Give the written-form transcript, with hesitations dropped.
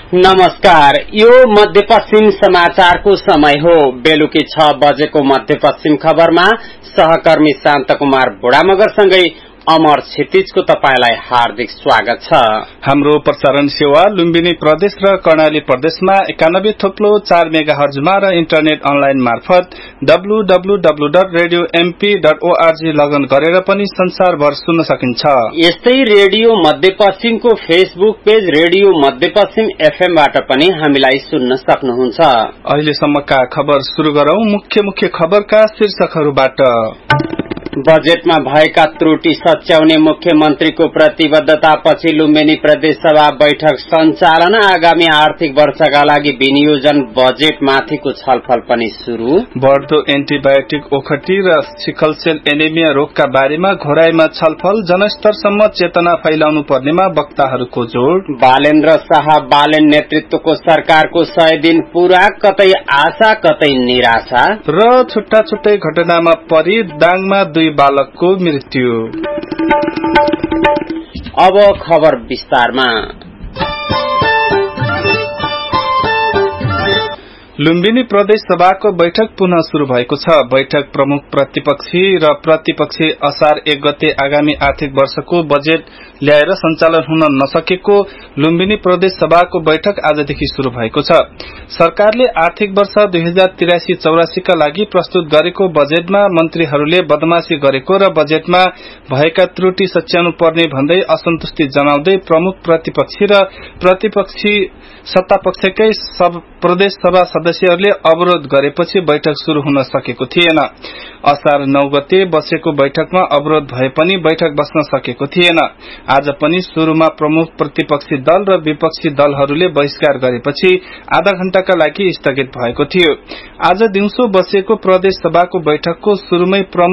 नमस्कार, यो मध्यपश्चिम समाचारको समय हो। बेलुकी 6 बजेको मध्यपश्चिम खबरमा सहकर्मी शान्त कुमार बुढामगरसँगै अमर क्षितिजको तपाईलाई हार्दिक स्वागत छ। हाम्रो प्रसारण सेवा लुम्बिनी प्रदेश र कर्णाली प्रदेशमा 91.4 मेगाहर्जमा र इन्टरनेट अनलाइन मार्फत www.radiomp.org लगन गरेर पनि संसारभर सुन्न सकिन्छ। यस्तै रेडियो मध्यपश्चिमको फेसबुक पेज रेडियो मध्यपश्चिम एफएमबाट पनि हामीलाई सुन्न सक्नुहुन्छ। अहिलेसम्मका खबर सुरु गरौं। मुख्य खबरका शीर्षकहरूबाट। बजेटमा भएका त्रुटि सच्याउने मुख्यमन्त्रीको प्रतिबद्धतापछि लुम्बिनी प्रदेश सभा बैठक सञ्चालन। आगामी आर्थिक वर्षका लागि विनियोजन बजेटमाथिको छलफल पनि शुरू। बढ्दो एन्टिबायोटिक ओखटी र सिकलसेल एनेमिया रोगका बारेमा घोराईमा छलफल। जनस्तरसम्म चेतना फैलाउनु पर्नेमा वक्ताहरूको जोड। बालेन्द्र शाह बालेन नेतृत्वको सरकारको 100 दिन पूरा, कतै आशा कतै निराशा। र छुट्टै घटनामा परि दाङमा 2 बालकको मृत्यु। अब खबर विस्तारमा। लुम्बिनी प्रदेश सभाको बैठक पुनः शुरू भएको छ। बैठक प्रमुख प्रतिपक्षी र प्रतिपक्षी असार 1 गते आगामी आर्थिक वर्षको बजेट ल्याएर सञ्चालन हुन नसकेको लुम्बिनी प्रदेश सभाको बैठक आजदेखि शुरू भएको छ। सरकारले आर्थिक वर्ष 2083-84 का लागि प्रस्तुत गरेको बजेटमा मन्त्रीहरूले बदमाशी गरेको र बजेटमा भएका त्रुटि सच्याउनु पर्ने भन्दै असन्तुष्टि जनाउँदै प्रमुख प्रतिपक्षी र प्रतिपक्षी सत्तापक्षकै प्रदेश सभा सदस्यहरूले अवरोध गरेपछि बैठक शुरू हुन सकेको थिएन। असार 9 गते बसेको बैठकमा अवरोध भए पनि बैठक बस्न सकेको थिएन। आज पनि शुरूमा प्रमुख प्रतिपक्षी दल र विपक्षी दलहरूले बहिष्कार गरेपछि आधा घण्टाका लागि स्थगित भएको थियो। आज दिउँसो बसेको प्रदेश सभाको बैठकको शुरूमै